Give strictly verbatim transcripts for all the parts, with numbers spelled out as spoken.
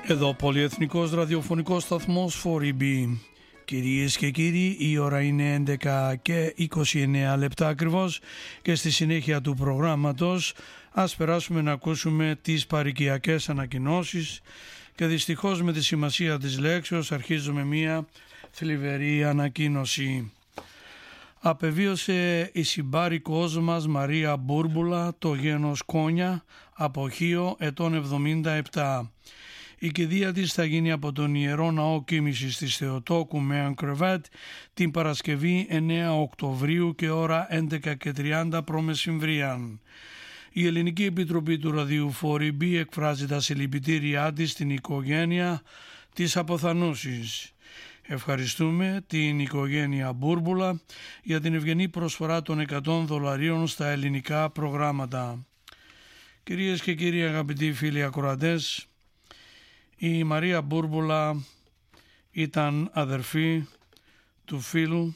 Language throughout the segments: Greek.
Εδώ πολυεθνικός ραδιοφωνικός σταθμός φορ ι μπι. Κυρίες και κύριοι, η ώρα είναι έντεκα και είκοσι εννέα λεπτά ακριβώς και στη συνέχεια του προγράμματος ας περάσουμε να ακούσουμε τις παροικιακές ανακοινώσεις και δυστυχώς με τη σημασία της λέξεως αρχίζουμε μία θλιβερή ανακοίνωση. Απεβίωσε η συμπάρικος μας Μαρία Μπούρμπουλα, το γένος Κόνια, από Χίο, ετών εβδομήντα επτά. Η κηδεία της θα γίνει από τον Ιερό Ναό Κοίμησης της Θεοτόκου με Ανκρεβέτ την Παρασκευή εννέα Οκτωβρίου και ώρα έντεκα και τριάντα προμεσημβρίαν. Η Ελληνική Επιτροπή του Ραδιού φορ ι μπι εκφράζει τα συλληπιτήριά της στην οικογένεια της αποθανούσης. Ευχαριστούμε την οικογένεια Μπούρμπουλα για την ευγενή προσφορά των εκατό δολαρίων στα ελληνικά προγράμματα. Κυρίες και κύριοι, αγαπητοί φίλοι ακροατές, η Μαρία Μπούρμπουλα ήταν αδερφή του φίλου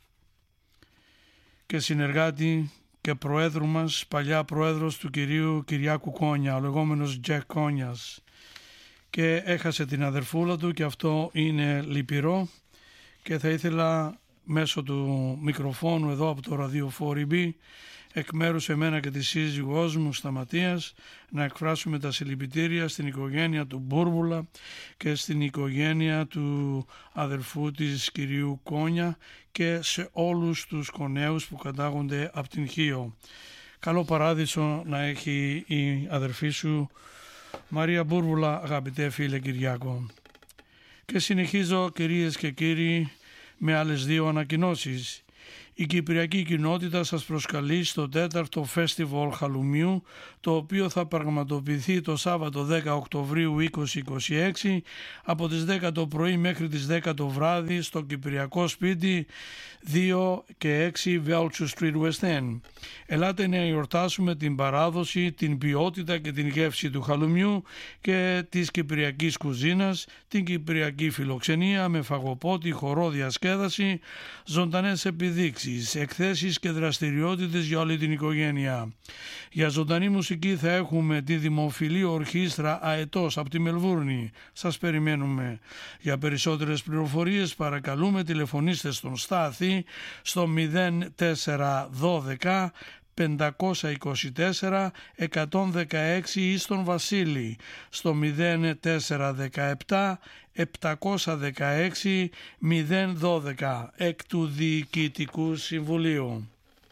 και συνεργάτη και προέδρου μας, παλιά πρόεδρος του κυρίου Κυριάκου Κόνια, ο λεγόμενος Τζεκ Κόνιας, και έχασε την αδερφούλα του και αυτό είναι λυπηρό και θα ήθελα μέσω του μικροφόνου εδώ από το Ραδίο φορ ι μπι εκ μέρους εμένα και της σύζυγός μου Σταματίας να εκφράσουμε τα συλληπιτήρια στην οικογένεια του Μπούρμπουλα και στην οικογένεια του αδερφού της κυρίου Κόνια και σε όλους τους κονέους που κατάγονται από την Χίο. Καλό παράδεισο να έχει η αδερφή σου Μαρία Μπούρμπουλα, αγαπητέ φίλε Κυριάκο. Και συνεχίζω, κυρίες και κύριοι, με άλλες δύο ανακοινώσεις. Η Κυπριακή Κοινότητα σας προσκαλεί στο τέταρτο Φεστιβάλ Χαλουμιού, το οποίο θα πραγματοποιηθεί το Σάββατο δέκα Οκτωβρίου είκοσι είκοσι έξι από τις δέκα το πρωί μέχρι τις δέκα το βράδυ στο Κυπριακό Σπίτι δύο και έξι Velchou Street West End. Ελάτε να εορτάσουμε την παράδοση, την ποιότητα και την γεύση του χαλουμιού και της κυπριακής κουζίνας, την κυπριακή φιλοξενία με φαγοπότη, χορό, διασκέδαση, ζωντανές επιδείξεις, εκθέσεις και δραστηριότητες για όλη την οικογένεια. Για ζωντανή μουσική θα έχουμε τη δημοφιλή ορχήστρα Αετός από τη Μελβούρνη. Σας περιμένουμε. Για περισσότερες πληροφορίες παρακαλούμε τηλεφωνήστε στον Στάθη στο μηδέν τέσσερα δώδεκα πεντακόσια είκοσι τέσσερα εκατόν δεκαέξι ή στον Βασίλη στο μηδέν τέσσερα δεκαεπτά επτακόσια δεκαέξι μηδέν δώδεκα εκ του Διοικητικού Συμβουλίου.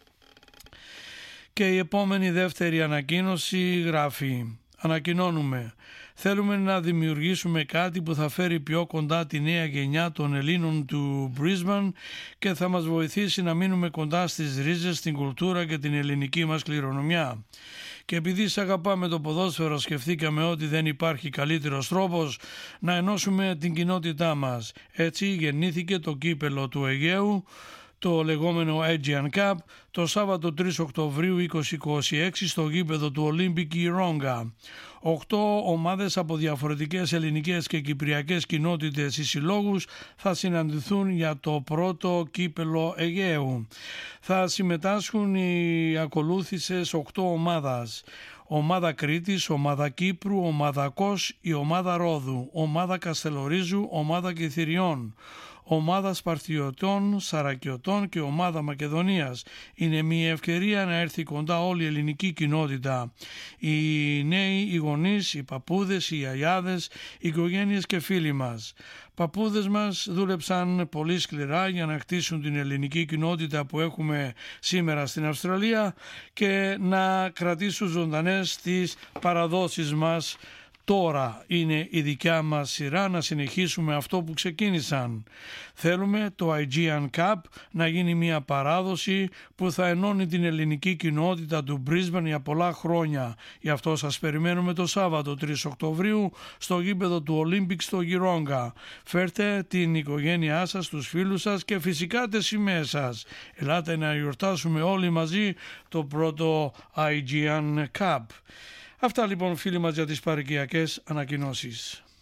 Και η επόμενη δεύτερη ανακοίνωση γράφει: ανακοινώνουμε, θέλουμε να δημιουργήσουμε κάτι που θα φέρει πιο κοντά τη νέα γενιά των Ελλήνων του Brisbane και θα μας βοηθήσει να μείνουμε κοντά στις ρίζες, στην κουλτούρα και την ελληνική μας κληρονομιά. Και επειδή σ' αγαπάμε το ποδόσφαιρο, σκεφτήκαμε ότι δεν υπάρχει καλύτερος τρόπος να ενώσουμε την κοινότητά μας. Έτσι γεννήθηκε το κύπελο του Αιγαίου, το λεγόμενο Aegean Cup, το Σάββατο τρεις Οκτωβρίου είκοσι είκοσι έξι στο γήπεδο του Olympic Yeronga. Οκτώ ομάδες από διαφορετικές ελληνικές και κυπριακές κοινότητες ή συλλόγους θα συναντηθούν για το πρώτο κύπελο Αιγαίου. Θα συμμετάσχουν οι ακολούθησες οκτώ ομάδες: ομάδα Κρήτης, ομάδα Κύπρου, ομάδα Κος, η ομάδα Ρόδου, ομάδα Καστελορίζου, ομάδα Κιθυριών, ομάδα Σπαρτιωτών, Σαρακιωτών και ομάδα Μακεδονίας. Είναι μια ευκαιρία να έρθει κοντά όλη η ελληνική κοινότητα. Οι νέοι, οι γονείς, οι παππούδες, οι γιαγιάδες, οι οικογένειες και φίλοι μας. Παππούδες μας δούλεψαν πολύ σκληρά για να χτίσουν την ελληνική κοινότητα που έχουμε σήμερα στην Αυστραλία και να κρατήσουν ζωντανές τις παραδόσεις μας. Τώρα είναι η δικιά μας σειρά να συνεχίσουμε αυτό που ξεκίνησαν. Θέλουμε το Aegean Cup να γίνει μια παράδοση που θα ενώνει την ελληνική κοινότητα του Brisbane για πολλά χρόνια. Γι' αυτό σας περιμένουμε το Σάββατο τρεις Οκτωβρίου στο γήπεδο του Olympic στο Yeronga. Φέρτε την οικογένειά σας, τους φίλους σας και φυσικά τις σημαίες σας. Ελάτε να γιορτάσουμε όλοι μαζί το πρώτο Aegean Cup. Αυτά λοιπόν, φίλοι μας, για τις παροικιακές ανακοινώσεις.